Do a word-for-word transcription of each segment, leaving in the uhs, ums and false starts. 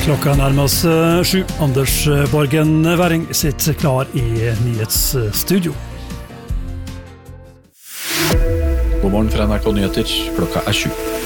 Klokka nærmer oss sju. Anders Borgen Væring sitter klar i nyhetsstudio. God morgen fra N R K Nyheter. Klokka er sju.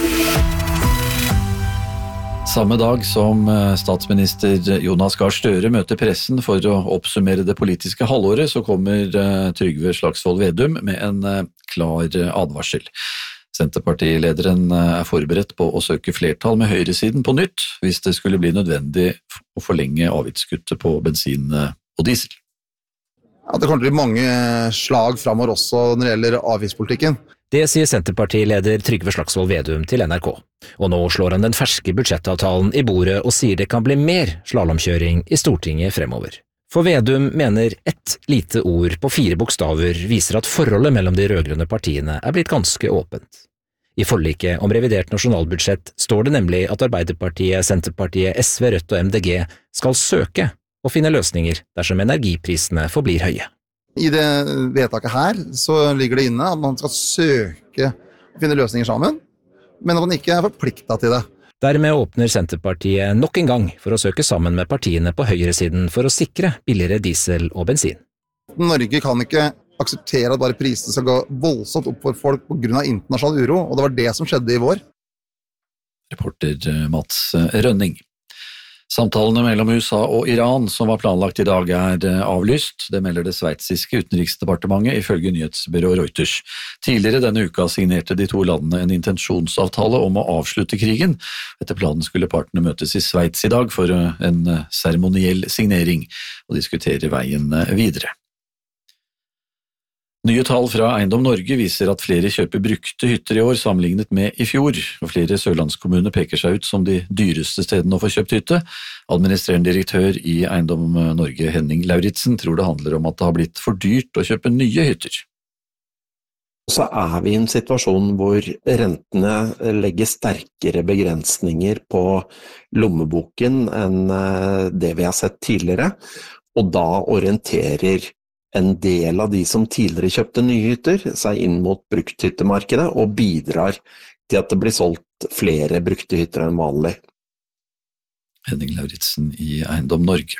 Samme dag som statsminister Jonas Gahr Støre møter pressen for å oppsummere det politiske halvåret, så kommer Trygve Slagsvold Vedum med en klar advarsel. Senterpartilederen er forberedt på å søke flertall med høyresiden på nytt, hvis det skulle bli nødvendig å forlenge avgiftskuttet på bensin og diesel. Ja, det kommer til å bli mange slag fremover også når det gjelder avgiftspolitikken. Det sier Senterpartileder Trygve Slagsvold Vedum til N R K. Og nå slår han den ferske budsjettavtalen i bordet og sier det kan bli mer slalomkjøring i Stortinget fremover. For Vedum mener ett lite ord på fire bokstaver viser at forholdet mellom de rødgrønne partiene er blitt ganske åpent. I forliket om revidert nasjonalbudsjett står det nemlig at Arbeiderpartiet, Senterpartiet, S V, Rødt og M D G skal søke å finne løsninger dersom energiprisene forblir høye. I det vedtaket her så ligger det inne at man skal søke å finne løsninger sammen, men at man ikke er forpliktet til det. Dermed åpner Senterpartiet nok en gang for å søke sammen med partiene på høyresiden for å sikre billigere diesel og bensin. Norge kan ikke akseptere at bare prisene skal gå voldsomt opp for folk på grunn av internasjonal uro, og det var det som skjedde i vår. Reporter Mats Rønning. Samtalene mellom U S A og Iran som var planlagt i dag er avlyst. Det melder det sveitsiske utenriksdepartementet ifølge nyhetsbyrået Reuters. Tidligere denne uka signerte de to landene en intensjonsavtale om å avslutte krigen. Etter planen skulle partene møtes i Sveits i dag for en seremoniell signering og diskutere veien videre. Nye tall fra Eiendom Norge viser at flere kjøper brukte hytter i år sammenlignet med i fjor, og flere sørlandskommuner peker seg ut som de dyreste stedene å få kjøpt hytte. Administrerende direktør i Eiendom Norge, Henning Lauritsen, tror det handler om at det har blitt for dyrt å kjøpe nye hytter. Så er vi i en situasjon hvor rentene legger sterkere begrensninger på lommeboken enn det vi har sett tidligere, og da orienterer en del av de som tidligere kjøpte nye hytter seg inn mot brukthyttemarkedet og bidrar til at det blir solgt flere brukte hytter enn vanlig. Henning Lauritsen i Eiendom Norge.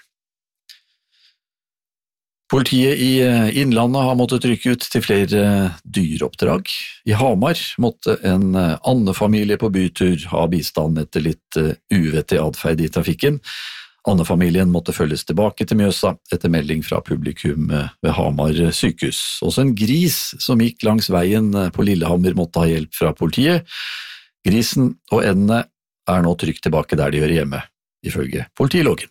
Politiet i Innlandet har måttet rykke ut til flere dyreoppdrag. I Hamar måtte en andefamilie på bytur ha bistand etter litt uvettig adferd i trafikken. Andefamilien måtte følges tilbake til Mjøsa etter melding fra publikum ved Hamar sykehus. Også en gris som gikk langs veien på Lillehammer måtte ha hjelp fra politiet. Grisen og endene er nå trygt tilbake der de hører hjemme, ifølge politiloggen.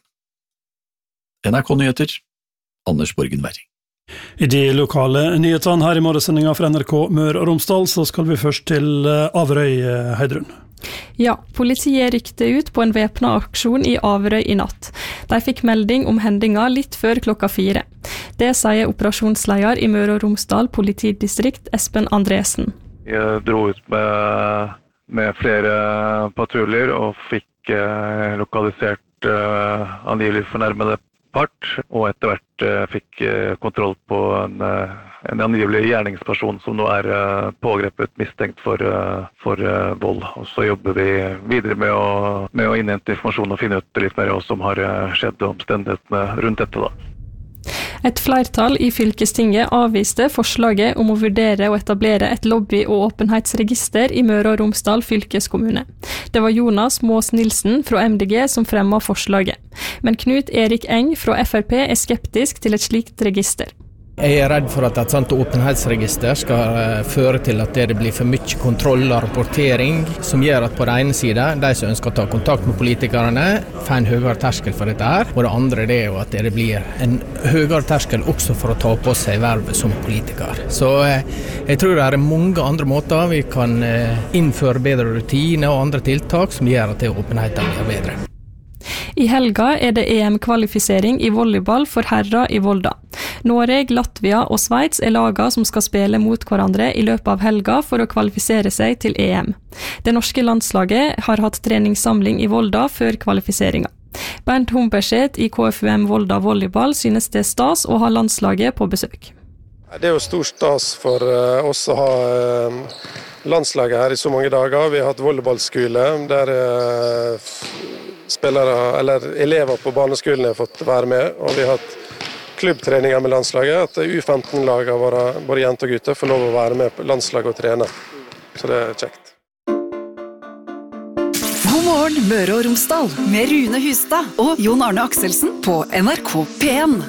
N R K Nyheter, Anders Borgen Væring. I de lokale nyhetene her i morgensendingen fra N R K Møre og Romsdal så skal vi først til Averøy, Heidrun. Ja, politiet rykte ut på en væpnet aksjon i Averøy i natt. De fikk melding om hendinga litt før klokka fire. Det sier operasjonsleder i Møre og Romsdal politidistrikt, Espen Andresen. Jeg dro ut med, med flere patruljer og fikk eh, lokalisert eh, angivelig fornærmede part, og etter hvert uh, fikk uh, kontroll på en, uh, en angivelig gjerningsperson som nå er uh, pågrepet mistenkt for, uh, for uh, vold. Og så jobber vi videre med å, med å innhente informasjon og finne ut litt mer hva som har uh, skjedd og omstendighetene rundt dette da. Et flertall i fylkestinget avviste forslaget om å vurdere å etablere et lobby- og åpenhetsregister i Møre og Romsdal fylkeskommune. Det var Jonas Mås Nilsen fra M D G som fremmet forslaget. Men Knut Erik Eng fra F R P er skeptisk til et slikt register. Jeg er redd for at et sånt åpenhetsregister skal føre til at det blir for mye kontroll og rapportering, som gjør at på den ene siden, de som ønsker å ta kontakt med politikerne, får en høyere terskel for dette her, og det andre er jo at det blir en høyere terskel også for å ta på seg vervet som politiker. Så jeg tror det er mange andre måter vi kan innføre bedre rutiner og andre tiltak som gjør at det åpenheten blir bedre. I helga er det E M-kvalifisering i volleyball for herrer i Volda. Norge, Latvia og Sveits er laga som skal spille mot hverandre i løpet av helga for å kvalifisere seg til E M. Det norske landslaget har hatt treningssamling i Volda før kvalifiseringa. Bernt Humberset i K F U M Volda volleyball synes det er stas å ha landslaget på besøk. Det er jo stor stas for oss å ha landslaget her i så mange dager. Vi har hatt volleyballskole der spillere, eller elever på barneskolen har fått være med, og vi har hatt klubbtreninger med landslaget, at U femten-laget våre, både jenter og gutter, får lov å være med på landslaget og trene. Så det er kjekt. God morgen, Møre og Romsdal, med Rune Hustad og Jon Arne Akselsen på N R K P en.